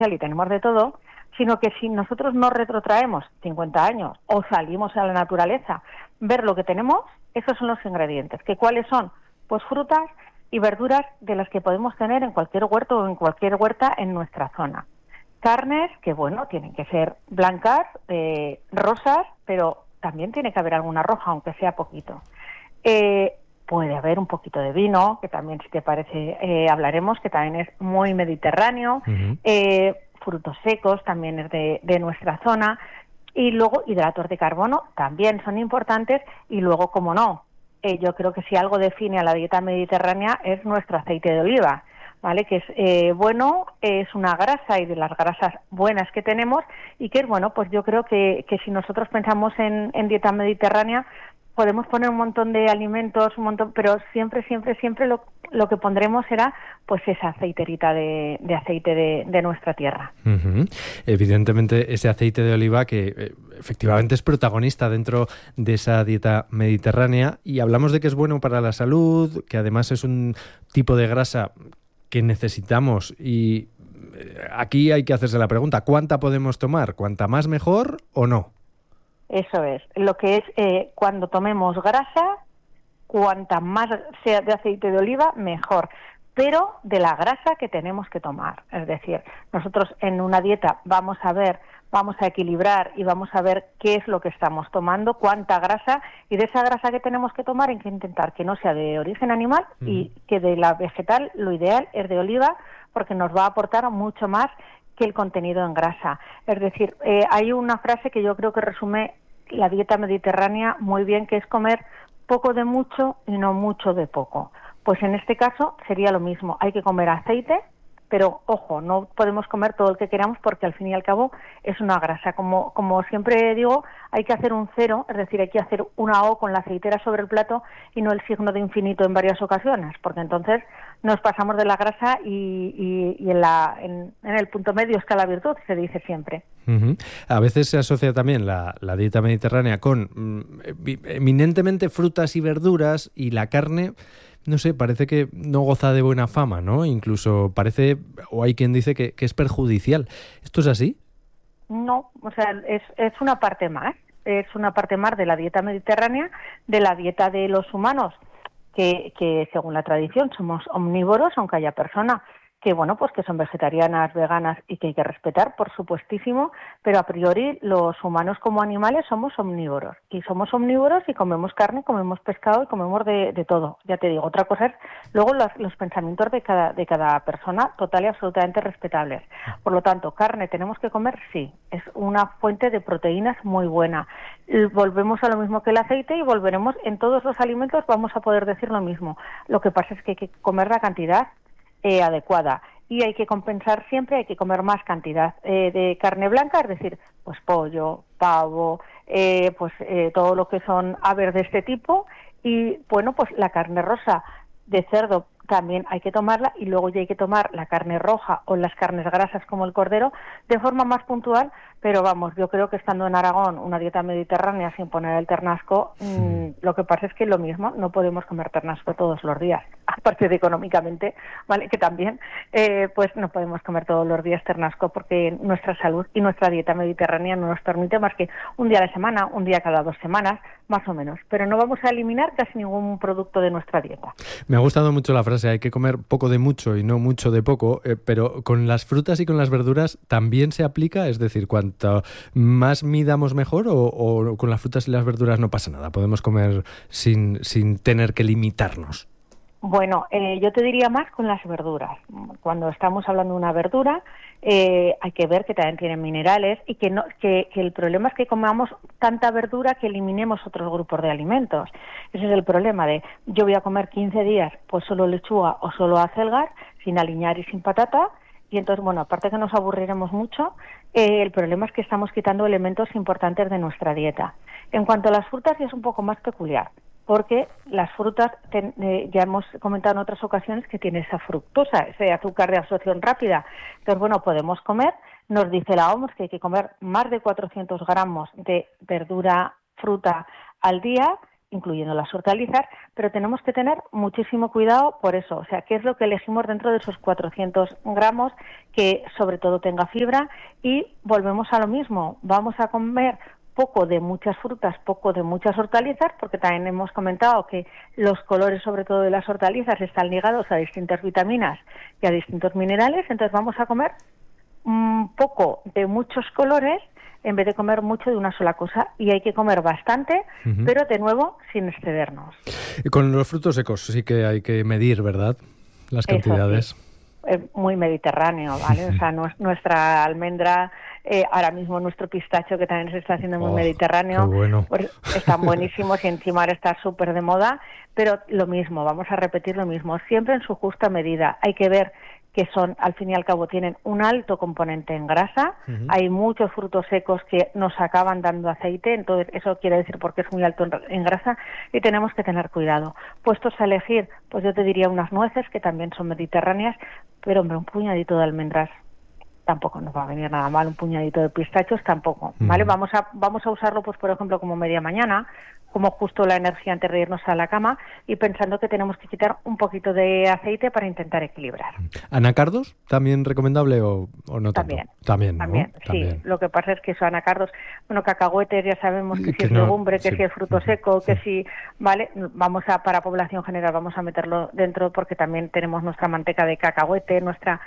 y tenemos de todo, sino que si nosotros nos retrotraemos 50 años o salimos a la naturaleza, ver lo que tenemos, esos son los ingredientes. ¿Que cuáles son? Pues frutas y verduras de las que podemos tener en cualquier huerto o en cualquier huerta en nuestra zona. Carnes que, bueno, tienen que ser blancas, rosas, pero también tiene que haber alguna roja, aunque sea poquito. Puede haber un poquito de vino, que también, si te parece, hablaremos, que también es muy mediterráneo. Uh-huh. Frutos secos también es de nuestra zona. Y luego hidratos de carbono también son importantes. Y luego, como no, yo creo que si algo define a la dieta mediterránea es nuestro aceite de oliva, ¿vale? Que es bueno, es una grasa y de las grasas buenas que tenemos y que es bueno, pues yo creo que si nosotros pensamos en dieta mediterránea podemos poner un montón de alimentos, pero siempre lo que pondremos será pues esa aceiterita de aceite de nuestra tierra. Uh-huh. Evidentemente ese aceite de oliva que efectivamente es protagonista dentro de esa dieta mediterránea y hablamos de que es bueno para la salud, que además es un tipo de grasa que necesitamos y aquí hay que hacerse la pregunta, ¿cuánta podemos tomar? ¿Cuánta más mejor o no? Eso es, lo que es cuando tomemos grasa, cuanta más sea de aceite de oliva, mejor, pero de la grasa que tenemos que tomar. Es decir, nosotros en una dieta vamos a equilibrar y vamos a ver qué es lo que estamos tomando, cuánta grasa, y de esa grasa que tenemos que tomar hay que intentar que no sea de origen animal y que de la vegetal lo ideal es de oliva, porque nos va a aportar mucho más que el contenido en grasa. Es decir, hay una frase que yo creo que resume la dieta mediterránea muy bien, que es comer poco de mucho y no mucho de poco. Pues en este caso sería lo mismo, hay que comer aceite, pero ojo, no podemos comer todo el que queramos porque al fin y al cabo es una grasa. Como siempre digo, hay que hacer un cero, es decir, hay que hacer una O con la aceitera sobre el plato y no el signo de infinito en varias ocasiones, porque entonces nos pasamos de la grasa y en el punto medio está la virtud, se dice siempre. Uh-huh. A veces se asocia también la dieta mediterránea con eminentemente frutas y verduras y la carne, no sé, parece que no goza de buena fama, ¿no? Incluso parece, o hay quien dice que es perjudicial. ¿Esto es así? No, o sea, es una parte más. Es una parte más de la dieta mediterránea, de la dieta de los humanos, que según la tradición somos omnívoros, aunque haya personas que, bueno, pues que son vegetarianas, veganas y que hay que respetar, por supuestísimo, pero a priori los humanos como animales somos omnívoros. Y somos omnívoros y comemos carne, comemos pescado y comemos de todo. Ya te digo, otra cosa es luego los pensamientos de cada persona total y absolutamente respetables. Por lo tanto, carne tenemos que comer, sí. Es una fuente de proteínas muy buena. Volvemos a lo mismo que el aceite y volveremos en todos los alimentos, vamos a poder decir lo mismo. Lo que pasa es que hay que comer la cantidad adecuada y hay que compensar siempre, hay que comer más cantidad de carne blanca, es decir, pues pollo, pavo, todo lo que son aves de este tipo y bueno, pues la carne rosa de cerdo también hay que tomarla y luego ya hay que tomar la carne roja o las carnes grasas como el cordero de forma más puntual, pero vamos, yo creo que estando en Aragón una dieta mediterránea sin poner el ternasco, lo que pasa es que lo mismo, no podemos comer ternasco todos los días, aparte de económicamente, ¿vale? Que también, pues no podemos comer todos los días ternasco porque nuestra salud y nuestra dieta mediterránea no nos permite más que un día a la semana, un día cada 2 semanas, más o menos, pero no vamos a eliminar casi ningún producto de nuestra dieta. Me ha gustado mucho la frase, hay que comer poco de mucho y no mucho de poco, pero con las frutas y con las verduras también se aplica, es decir, cuanto más midamos mejor o con las frutas y las verduras no pasa nada, podemos comer sin tener que limitarnos. Bueno, yo te diría más con las verduras. Cuando estamos hablando de una verdura, hay que ver que también tienen minerales y que el problema es que comamos tanta verdura que eliminemos otros grupos de alimentos. Ese es el problema de yo voy a comer 15 días pues solo lechuga o solo acelgas, sin aliñar y sin patata, y entonces, bueno, aparte que nos aburriremos mucho, el problema es que estamos quitando elementos importantes de nuestra dieta. En cuanto a las frutas, ya es un poco más peculiar, porque las frutas, ya hemos comentado en otras ocasiones que tiene esa fructosa, ese azúcar de absorción rápida. Entonces, bueno, podemos comer, nos dice la OMS que hay que comer más de 400 gramos de verdura, fruta al día, incluyendo las hortalizas, pero tenemos que tener muchísimo cuidado por eso. O sea, ¿qué es lo que elegimos dentro de esos 400 gramos? Que sobre todo tenga fibra, y volvemos a lo mismo. Vamos a comer poco de muchas frutas, poco de muchas hortalizas, porque también hemos comentado que los colores, sobre todo de las hortalizas, están ligados a distintas vitaminas y a distintos minerales. Entonces vamos a comer poco de muchos colores en vez de comer mucho de una sola cosa, y hay que comer bastante, pero de nuevo sin excedernos. Y con los frutos secos sí que hay que medir, ¿verdad?, las cantidades. Eso sí. Es muy mediterráneo, ¿vale? O sea, nuestra almendra, ahora mismo nuestro pistacho, que también se está haciendo muy mediterráneo, qué bueno. Pues están buenísimos, y encima ahora está súper de moda, pero lo mismo, vamos a repetir lo mismo, siempre en su justa medida. Hay que ver que son, al fin y al cabo, tienen un alto componente en grasa. Hay muchos frutos secos que nos acaban dando aceite, entonces eso quiere decir porque es muy alto en grasa, y tenemos que tener cuidado. Puestos a elegir, pues yo te diría unas nueces, que también son mediterráneas, pero hombre, un puñadito de almendras tampoco nos va a venir nada mal, un puñadito de pistachos tampoco, ¿vale? Vamos a usarlo, pues por ejemplo, como media mañana, como justo la energía antes de irnos a la cama, y pensando que tenemos que quitar un poquito de aceite para intentar equilibrar. ¿Anacardos también recomendable o no tanto? También, ¿no? Sí. También. Lo que pasa es que esos anacardos, bueno, cacahuetes ya sabemos que si es no, legumbre, que sí. si es fruto seco, que si, ¿vale? Para población general vamos a meterlo dentro, porque también tenemos nuestra manteca de cacahuete,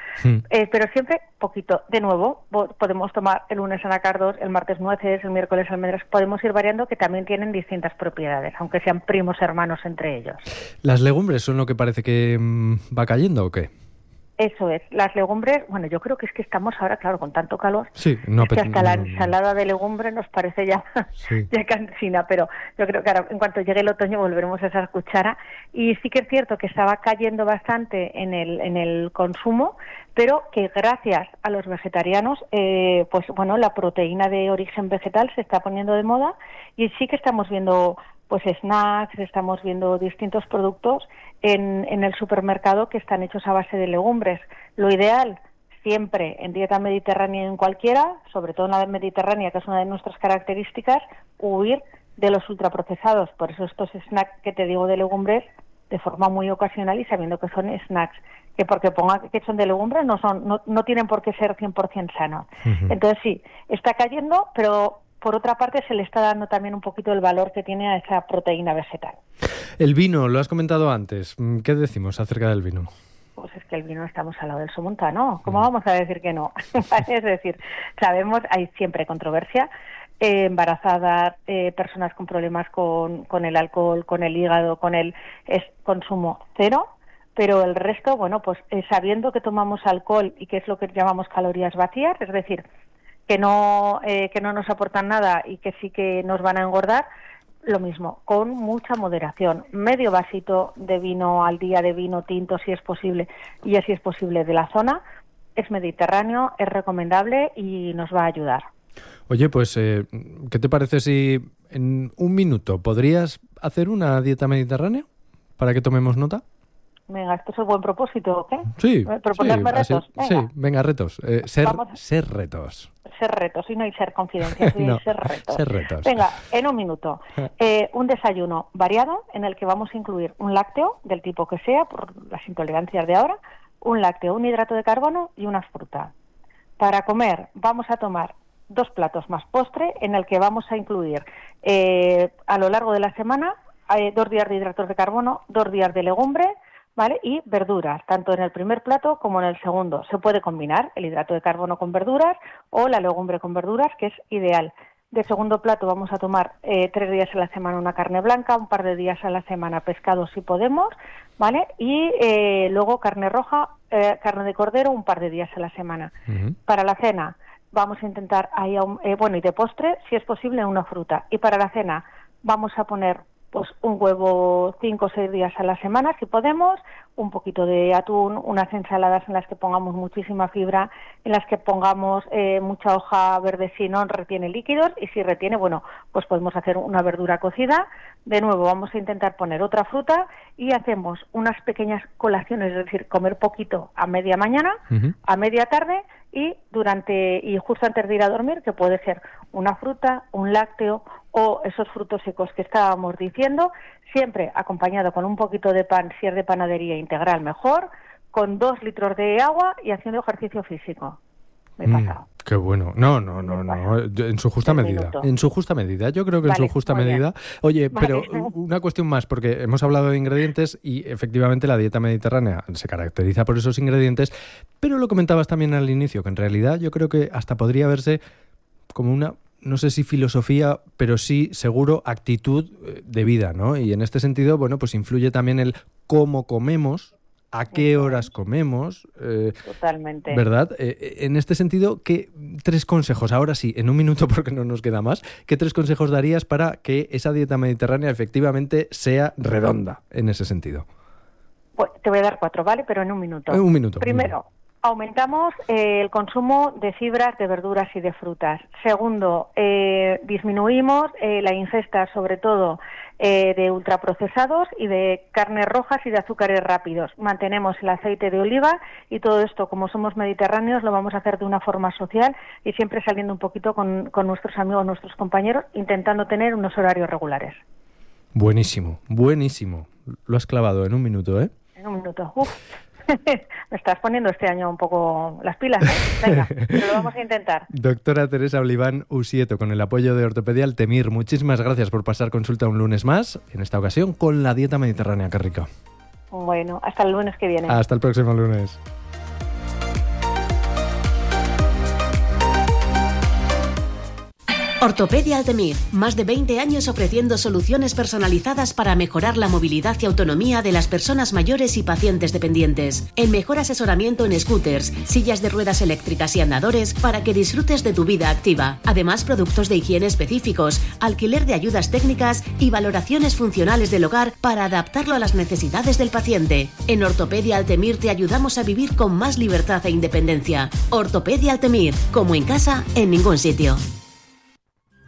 pero siempre poquito. De nuevo, podemos tomar el lunes anacardos, el martes nueces, el miércoles almendras, podemos ir variando, que también tienen distintas propiedades, aunque sean primos hermanos entre ellos. ¿Las legumbres son lo que parece que va cayendo o qué? Eso es, las legumbres, bueno, yo creo que es que estamos ahora, claro, con tanto calor, sí, que hasta la ensalada de legumbre nos parece ya cansina, pero yo creo que ahora, en cuanto llegue el otoño, volveremos a esa cuchara. Y sí que es cierto que estaba cayendo bastante en el consumo, pero que gracias a los vegetarianos, pues bueno, la proteína de origen vegetal se está poniendo de moda, y sí que estamos viendo pues snacks, estamos viendo distintos productos en el supermercado que están hechos a base de legumbres. Lo ideal, siempre en dieta mediterránea, en cualquiera, sobre todo en la mediterránea, que es una de nuestras características, huir de los ultraprocesados. Por eso estos snacks que te digo de legumbres, de forma muy ocasional y sabiendo que son snacks, que porque ponga que son de legumbres no tienen por qué ser 100% sanos. Entonces sí, está cayendo, pero por otra parte se le está dando también un poquito el valor que tiene a esa proteína vegetal. El vino, lo has comentado antes. ¿Qué decimos acerca del vino? Pues es que el vino, estamos al lado del somontano. ¿Cómo vamos a decir que no? Es decir, sabemos, hay siempre controversia. Embarazadas, personas con problemas con el alcohol, con el hígado, con el consumo cero. Pero el resto, bueno, pues sabiendo que tomamos alcohol y que es lo que llamamos calorías vacías, es decir, que no nos aportan nada y que sí que nos van a engordar, lo mismo, con mucha moderación. Medio vasito de vino al día, de vino tinto, si es posible, y así es posible de la zona. Es mediterráneo, es recomendable y nos va a ayudar. Oye, pues, ¿qué te parece si en un minuto podrías hacer una dieta mediterránea para que tomemos nota? Venga, esto es un buen propósito, ¿o qué? Sí. ¿Proponerme retos? Venga. Sí, venga, retos. Ser retos. Ser retos, y no hay ser confidencias, no, ser retos. Ser retos. Venga, en un minuto. Un desayuno variado en el que vamos a incluir un lácteo, del tipo que sea, por las intolerancias de ahora, un lácteo, un hidrato de carbono y una fruta. Para comer vamos a tomar 2 platos más postre, en el que vamos a incluir a lo largo de la semana 2 días de hidratos de carbono, 2 días de legumbre, ¿vale? Y verduras, tanto en el primer plato como en el segundo. Se puede combinar el hidrato de carbono con verduras o la legumbre con verduras, que es ideal. De segundo plato vamos a tomar 3 días a la semana una carne blanca, un par de días a la semana pescado si podemos, ¿vale? Y luego carne roja, carne de cordero, un par de días a la semana. Para la cena vamos a intentar, y de postre, si es posible, una fruta. Y para la cena vamos a poner pues un huevo 5 o 6 días a la semana, si podemos, un poquito de atún, unas ensaladas en las que pongamos muchísima fibra, en las que pongamos mucha hoja verde si no retiene líquidos, y si retiene, bueno, pues podemos hacer una verdura cocida. De nuevo, vamos a intentar poner otra fruta y hacemos unas pequeñas colaciones, es decir, comer poquito a media mañana, a media tarde y justo antes de ir a dormir, que puede ser una fruta, un lácteo o esos frutos secos que estábamos diciendo, siempre acompañado con un poquito de pan, si es de panadería integral mejor, con 2 litros de agua y haciendo ejercicio físico. Me he pasado. Qué bueno. No. En su justa medida. En su justa medida. Yo creo que en su justa medida. Oye, pero una cuestión más, porque hemos hablado de ingredientes y efectivamente la dieta mediterránea se caracteriza por esos ingredientes, pero lo comentabas también al inicio, que en realidad yo creo que hasta podría verse como una, no sé si filosofía, pero sí, seguro, actitud de vida, ¿no? Y en este sentido, bueno, pues influye también el cómo comemos, a qué horas comemos. Totalmente. ¿Verdad? En este sentido, ¿qué 3 consejos, ahora sí, en un minuto porque no nos queda más, qué 3 consejos darías para que esa dieta mediterránea efectivamente sea redonda en ese sentido? Pues te voy a dar 4, ¿vale? Pero en un minuto. Un minuto. Primero, aumentamos el consumo de fibras, de verduras y de frutas. Segundo, disminuimos la ingesta, sobre todo, de ultraprocesados y de carnes rojas y de azúcares rápidos. Mantenemos el aceite de oliva y todo esto, como somos mediterráneos, lo vamos a hacer de una forma social y siempre saliendo un poquito con nuestros amigos, nuestros compañeros, intentando tener unos horarios regulares. Buenísimo. Lo has clavado en un minuto, ¿eh? En un minuto. Uf. Me estás poniendo este año un poco las pilas, ¿eh? Venga, pero lo vamos a intentar. Doctora Teresa Oliván Usieto, con el apoyo de Ortopedia Altemir, muchísimas gracias por pasar consulta un lunes más, en esta ocasión con la dieta mediterránea. Qué rica. Bueno, hasta el lunes que viene. Hasta el próximo lunes. Ortopedia Altemir, más de 20 años ofreciendo soluciones personalizadas para mejorar la movilidad y autonomía de las personas mayores y pacientes dependientes. El mejor asesoramiento en scooters, sillas de ruedas eléctricas y andadores para que disfrutes de tu vida activa. Además, productos de higiene específicos, alquiler de ayudas técnicas y valoraciones funcionales del hogar para adaptarlo a las necesidades del paciente. En Ortopedia Altemir te ayudamos a vivir con más libertad e independencia. Ortopedia Altemir, como en casa, en ningún sitio.